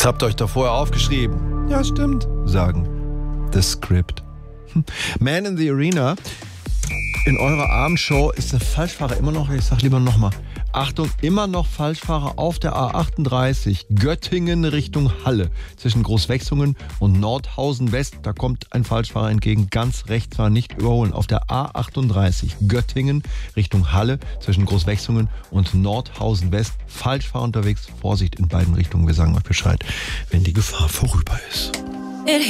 Das habt ihr euch doch vorher aufgeschrieben. Ja, stimmt, sagen The Script. Man in the Arena. In eurer Abendshow ist der Falschfahrer immer noch, ich sag lieber nochmal, Achtung, immer noch Falschfahrer auf der A38, Göttingen Richtung Halle. Zwischen Großwechsungen und Nordhausen West, da kommt ein Falschfahrer entgegen, ganz rechts war nicht überholen. Auf der A38, Göttingen Richtung Halle, zwischen Großwechsungen und Nordhausen West, Falschfahrer unterwegs, Vorsicht in beiden Richtungen, wir sagen euch Bescheid, wenn die Gefahr vorüber ist.